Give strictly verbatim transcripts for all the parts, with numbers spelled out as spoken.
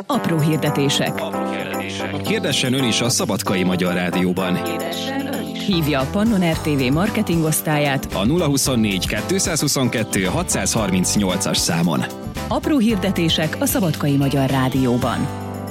Apró hirdetések. Apró hirdetések. Hirdessen ön is a Szabadkai Magyar Rádióban. Hívja a Pannon er té vé marketingosztályát A nulla huszonnégy kettőszázhuszonkettő hatszázharmincnyolcas számon. Apró hirdetések a Szabadkai Magyar Rádióban.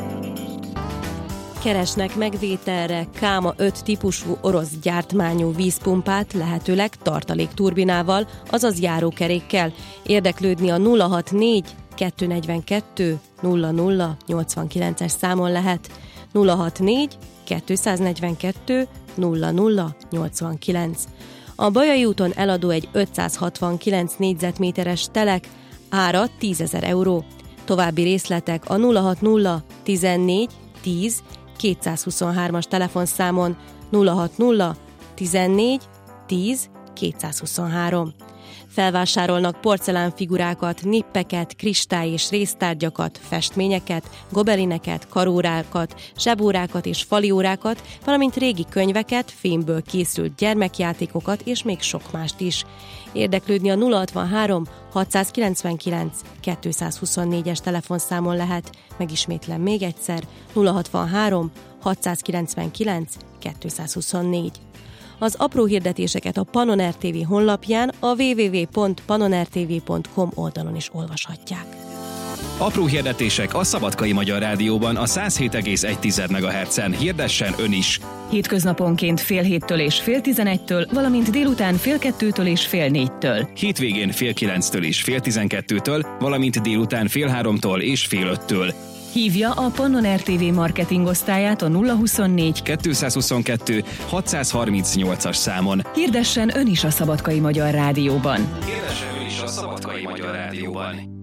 Keresnek megvételre Káma öt típusú orosz gyártmányú vízpumpát, lehetőleg tartalékturbinával, azaz járókerékkel. Érdeklődni a nulla hatvannégy kettőszáznegyvenkettő nulla nulla nyolcvankilences számon lehet. nulla hatvannégy kettőszáznegyvenkettő nulla nulla nyolcvankilenc. A Bajai úton eladó egy ötszázhatvankilenc négyzetméteres telek, ára tízezer euró. További részletek a nulla hatvannulla tizennégy tíz kétszázhuszonhármas telefonszámon nulla hatvannulla tizennégy tíz kétszázhuszonhárom. Felvásárolnak porcelánfigurákat, nippeket, kristály- és réztárgyakat, festményeket, gobelineket, karórákat, zsebórákat és faliórákat, valamint régi könyveket, fémből készült gyermekjátékokat és még sok mást is. Érdeklődni a nulla hatvanhárom hatszázkilencvenkilenc kétszázhuszonnégyes telefonszámon lehet, megismétlem még egyszer, nulla hatvanhárom hatszázkilencvenkilenc kétszázhuszonnégy. Az apró hirdetéseket a Pannon er té vé honlapján, a double-u double-u double-u pont pannon r t v pont com oldalon is olvashatják. Apró hirdetések a Szabadkai Magyar Rádióban a száz hét egész egy megahertzen. Hirdessen ön is! Hétköznaponként fél héttől és fél tizenegytől, valamint délután fél kettőtől és fél négytől. Hétvégén fél kilenctől és fél tizenkettőtől, valamint délután fél háromtól és fél öttől. Hívja a Pannon er té vé marketingosztályát a nulla huszonnégy kettőszázhuszonkettő hatszázharmincnyolcas számon. Hirdessen ön is a Szabadkai Magyar Rádióban. Hirdessen ön is a Szabadkai Magyar Rádióban.